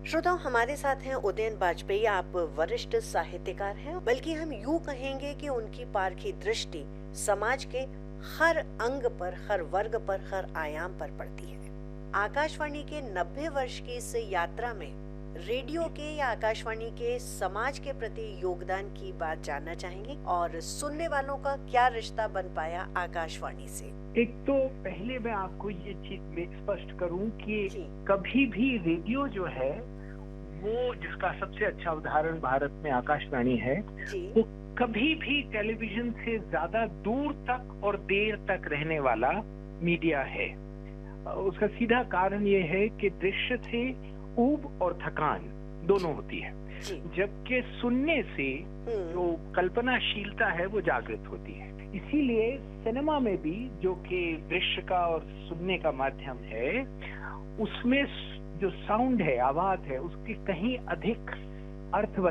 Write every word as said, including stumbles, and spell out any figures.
श्रोताओं, हमारे साथ हैं उदयन बाजपेयी। आप वरिष्ठ साहित्यकार हैं, बल्कि हम यूं कहेंगे कि उनकी पारखी दृष्टि समाज के हर अंग पर, हर वर्ग पर, हर आयाम पर पड़ती है। आकाशवाणी के नब्बे वर्ष की इस यात्रा में रेडियो के या आकाशवाणी के समाज के प्रति योगदान की बात जानना चाहेंगे, और सुनने वालों का क्या रिश्ता बन पाया आकाशवाणी से। एक तो पहले मैं आपको ये चीज में स्पष्ट करूं कि जी। कभी भी रेडियो जो है वो, जिसका सबसे अच्छा उदाहरण भारत में आकाशवाणी है, जी। वो कभी भी टेलीविजन से ज्यादा दूर तक और देर तक रहने वाला मीडिया है। उसका सीधा कारण ये है कि दृश्य से ऊब और थकान दोनों होती है, जबकि सुनने से जो कल्पनाशीलता है वो जागृत होती है। इसीलिए सिनेमा में भी, जो कि दृश्य का और सुनने का माध्यम है, उसमें जो साउंड है, आवाज है, उसके कहीं अधिक अर्थ